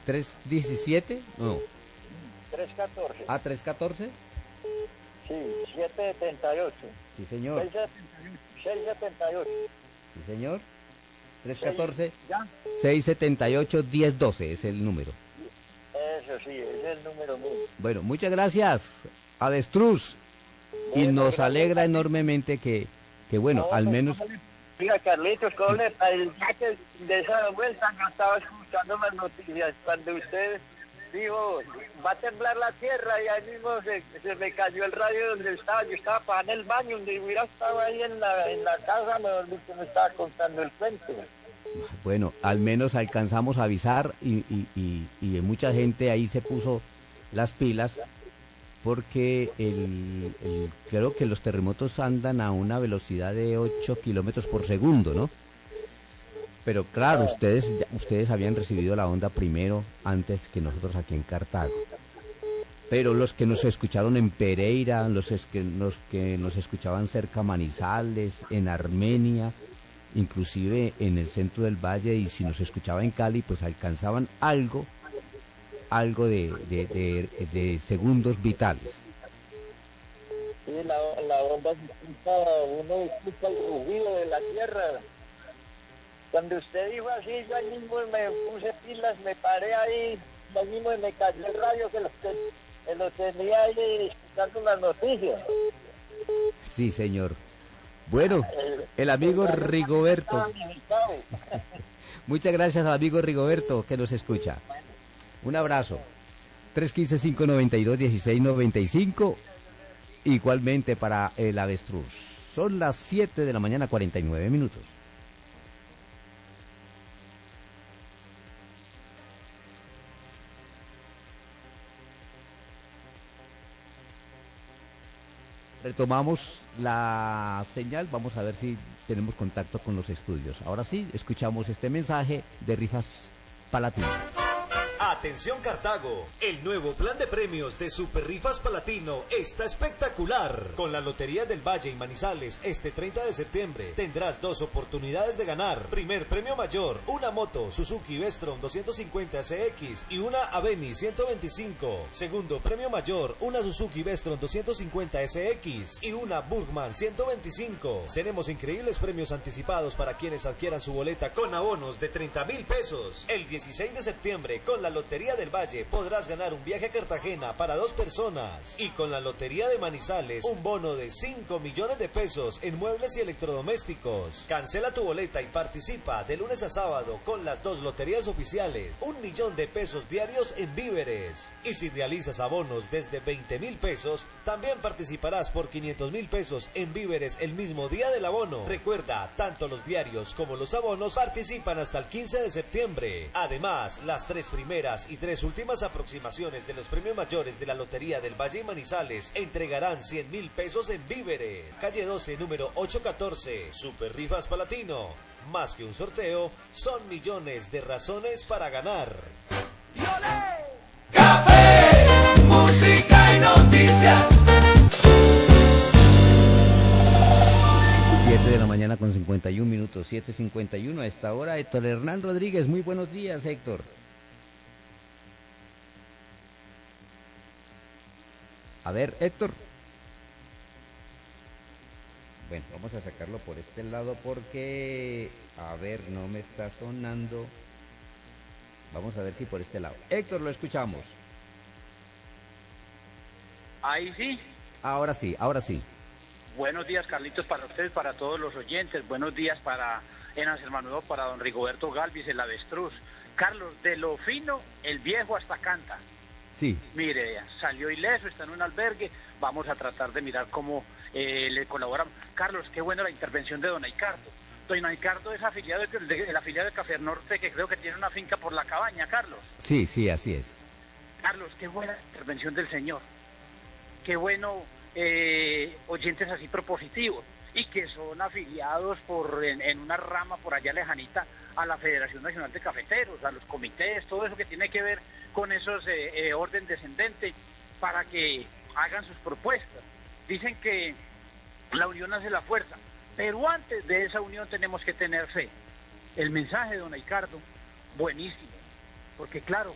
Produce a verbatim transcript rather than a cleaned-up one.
¿tres diecisiete? No. tres catorce. ¿Ah, tres catorce? Sí, siete setenta y ocho. Sí, señor. seis setenta y ocho. Sí, señor. tres catorce, ¿Ya? seis setenta y ocho, diez doce es el número. Eso sí, es el número mío. Bueno, muchas gracias, Avestruz. Y Bueno, nos gracias, alegra Carlitos. enormemente que, que bueno, No, al pues, menos... Mira, Carlitos, ¿cómo le el día que de esa vuelta yo estaba escuchando las noticias cuando usted dijo, va a temblar la tierra, y ahí mismo se, se me cayó el radio donde estaba, yo estaba para en el baño, donde hubiera estado ahí en la, en la casa, me, que me estaba contando el cuento. Bueno, al menos alcanzamos a avisar y, y, y, y mucha gente ahí se puso las pilas porque el, el, creo que los terremotos andan a una velocidad de ocho kilómetros por segundo, ¿no? Pero claro, ustedes ustedes habían recibido la onda primero antes que nosotros aquí en Cartago. Pero los que nos escucharon en Pereira, los, es que, los que nos escuchaban cerca a Manizales, en Armenia, inclusive en el centro del valle, y si nos escuchaba en Cali, pues alcanzaban algo, algo de, de, de, de segundos vitales. Sí, la, la onda se escucha, uno escucha el rugido de la tierra. Cuando usted dijo así, yo ahí mismo me puse pilas, me paré ahí, ahí mismo me cayó el radio que lo, que lo tenía ahí escuchando las noticias. Sí, señor. Bueno, el amigo Rigoberto. Muchas gracias al amigo Rigoberto que nos escucha. Un abrazo. tres uno cinco, cinco nueve dos, uno seis nueve cinco. Igualmente para el Avestruz. Son las siete de la mañana, cuarenta y nueve minutos. Retomamos la señal, vamos a ver si tenemos contacto con los estudios. Ahora sí, escuchamos este mensaje de Rifas Palatino. Atención Cartago, el nuevo plan de premios de Super Rifas Palatino está espectacular. Con la Lotería del Valle y Manizales este treinta de septiembre tendrás dos oportunidades de ganar. Primer premio mayor, una moto Suzuki Vestron doscientos cincuenta S X y una Aveni ciento veinticinco. Segundo premio mayor, una Suzuki Vestron doscientos cincuenta S X y una Burgman ciento veinticinco. Tenemos increíbles premios anticipados para quienes adquieran su boleta con abonos de treinta mil pesos. El dieciséis de septiembre con la Lotería del Valle podrás ganar un viaje a Cartagena para dos personas, y con la Lotería de Manizales un bono de cinco millones de pesos en muebles y electrodomésticos. Cancela tu boleta y participa de lunes a sábado con las dos loterías oficiales, un millón de pesos diarios en víveres. Y si realizas abonos desde veinte mil pesos, también participarás por quinientos mil pesos en víveres el mismo día del abono. Recuerda, tanto los diarios como los abonos participan hasta el quince de septiembre. Además, las tres primeras y tres últimas aproximaciones de los premios mayores de la Lotería del Valle y Manizales entregarán cien mil pesos en víveres. Calle doce, número ochocientos catorce. Super Rifas Palatino. Más que un sorteo, son millones de razones para ganar. Café, música y noticias. siete de la mañana con cincuenta y un minutos, siete cincuenta y uno a esta hora. Héctor Hernán Rodríguez, muy buenos días, Héctor. A ver, Héctor. Bueno, vamos a sacarlo por este lado porque, a ver, no me está sonando. Vamos a ver si por este lado. Héctor, lo escuchamos. Ahí sí. Ahora sí, ahora sí. Buenos días, Carlitos, para ustedes, para todos los oyentes. Buenos días para Enas Hermanudo, para don Rigoberto Galvis, el Avestruz. Carlos, de lo fino, el viejo hasta canta. Sí. Mire, salió ileso, está en un albergue. Vamos a tratar de mirar cómo eh, le colaboramos. Carlos, qué buena la intervención de don Aicardo. Don Aicardo es afiliado de, de, de la afiliado de Café Norte, que creo que tiene una finca por la cabaña, Carlos. Sí, sí, así es. Carlos, qué buena intervención del señor. Qué bueno eh, oyentes así propositivos y que son afiliados por en, en una rama por allá lejanita a la Federación Nacional de Cafeteros, a los comités, todo eso que tiene que ver con esos eh, eh, orden descendente para que hagan sus propuestas. Dicen que la unión hace la fuerza, pero antes de esa unión tenemos que tener fe. El mensaje de don Aicardo, buenísimo, porque claro,